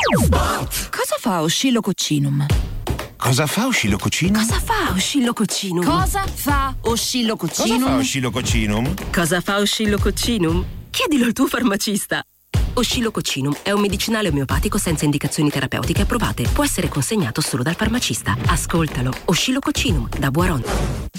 Cosa fa Oscillococcinum? Cosa fa Oscillococcinum? Cosa fa Oscillococcinum? Cosa fa Oscillococcinum? Cosa fa Oscillococcinum? Cosa fa Oscillococcinum? Chiedilo al tuo farmacista. Oscillococcinum è un medicinale omeopatico senza indicazioni terapeutiche approvate. Può essere consegnato solo dal farmacista. Ascoltalo. Oscillococcinum da Boiron.